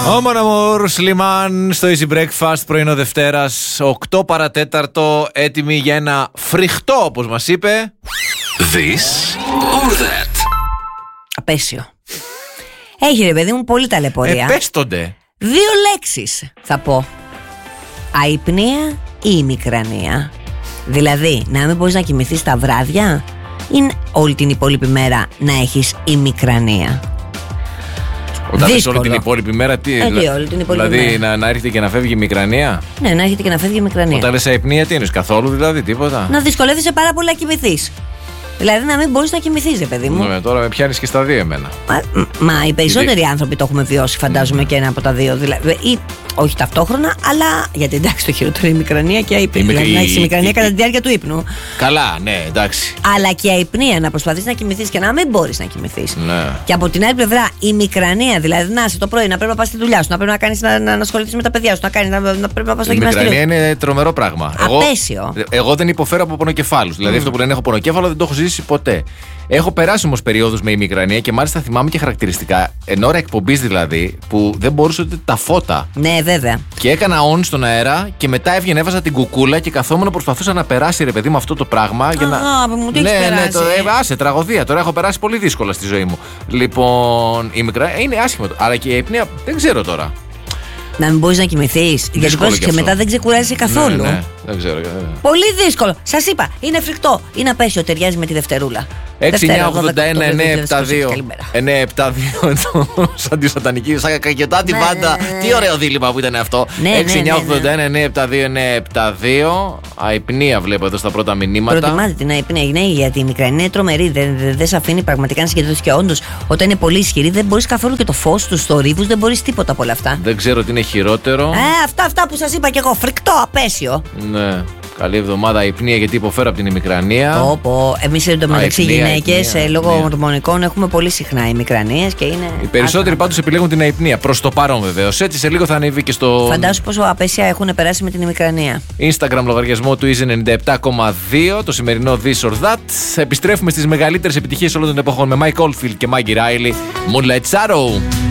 Ο Μοναμούρ Σλιμάν στο Easy Breakfast πρωινό Δευτέρας 8 παρατέταρτο, έτοιμοι για ένα φρικτό, όπως μας είπε, This or that. Απέσιο. Έχει ρε παιδί μου πολύ ταλαιπωρία. Πέστονται. 2 λέξεις θα πω. Αϊπνία ή ημικρανία. Δηλαδή να μην μπορείς να κοιμηθείς τα βράδια ή όλη την υπόλοιπη μέρα να έχεις ημικρανία. Όταν λες όλη την υπόλοιπη μέρα, τι όλη την υπόλοιπη δηλαδή μέρα. να έρχεται και να φεύγει η μικρανία. Ναι, να έρχεται και να φεύγει η μικρανία. Όταν λες αϊπνία, τι εννοείς, καθόλου δηλαδή, τίποτα. Να δυσκολεύεσαι πάρα πολύ να κοιμηθείς. Δηλαδή να μην μπορείς να κοιμηθείς, ρε παιδί μου. Ναι, τώρα με πιάνεις και στα δύο εμένα. Μα οι περισσότεροι άνθρωποι το έχουμε βιώσει, φαντάζομαι, και ένα από τα δύο. Δηλαδή, ή όχι ταυτόχρονα, αλλά γιατί εντάξει, το χειρότερο είναι η μικρανία και η αϊπνία. Δηλαδή να έχεις ημικρανία κατά τη διάρκεια του ύπνου. Καλά, ναι, εντάξει. Αλλά και η αϊπνία, να προσπαθείς να κοιμηθείς και να μην μπορείς να κοιμηθείς. Ναι. Και από την άλλη πλευρά, η μικρανία, δηλαδή να είσαι το πρωί, να πρέπει να πας στη δουλειά σου, να πρέπει να κάνεις να ασχοληθείς με τα παιδιά σου, να πρέπει να πας στο γυμναστήριο. Η μικρανία είναι τρομερό πράγμα. Απέσιο. Εγώ δεν υποφέρω από πονοκεφάλους. Δηλαδή αυτό που λένε έχω πονοκέφαλο δεν το έχω ζήσει ποτέ. Έχω περάσει όμως περιόδους με ημικρανία και μάλιστα θυμάμαι και χαρακτηριστικά εν ώρα εκπομπής δηλαδή που δεν μπορούσα ούτε τα φώτα. Ναι, βέβαια. Και έκανα on στον αέρα και μετά έβγαινε, έβαζα την κουκούλα και καθόμουν προσπαθούσα να περάσει ρε παιδί μου αυτό το πράγμα. Για να... μου τι έχεις περάσει. Άσε, τραγωδία. Τώρα έχω περάσει πολύ δύσκολα στη ζωή μου. Λοιπόν, η μικρανία είναι άσχημο. Αλλά και η αϊπνία δεν ξέρω τώρα. Να μην μπορείς να κοιμηθείς. Γιατί πρόσεξε, μετά δεν ξεκουράζεσαι καθόλου. Ναι, δεν ξέρω. Πολύ δύσκολο. Σας είπα, είναι φρικτό. Είναι απέσιο, ταιριάζει με τη Δευτερούλα. 6-9-81-9-7-2 σαν τη σατανική, σαν κακετά την πάντα. Τι ωραίο δίλημμα που ήταν αυτό. 6-9-81-9-7-2 αϊπνία βλέπω εδώ στα πρώτα μηνύματα. Προτιμάτε την αϊπνία, ναι, γιατί η μικρανία είναι τρομερή. Δεν σε αφήνει πραγματικά να συγκεντρωθείς. Και όντως, όταν είναι πολύ ισχυρή, δεν μπορείς καθόλου και το φως του, το θορύβους, δεν μπορείς τίποτα από όλα αυτά. Δεν ξέρω τι είναι χειρότερο. Αυτά που σας είπα κι εγώ. Φρικτό, απέσιο. Ναι. Καλή εβδομάδα αϊπνία γιατί υποφέρω από την ημικρανία. Εμείς εντωμεταξύ γυναίκες λόγω ορμονικών έχουμε πολύ συχνά ημικρανίες και είναι. Οι περισσότεροι πάντως επιλέγουν την αϊπνία. Προς το παρόν βεβαίως. Έτσι σε λίγο θα ανέβει και στο. Φαντάσου πόσο απέσια έχουν περάσει με την ημικρανία. Instagram λογαριασμό του Easy 97,2. Το σημερινό This or That. Επιστρέφουμε στις μεγαλύτερες επιτυχίες όλων των εποχών με Mike Oldfield και Maggie Riley. Moonlight Shadow.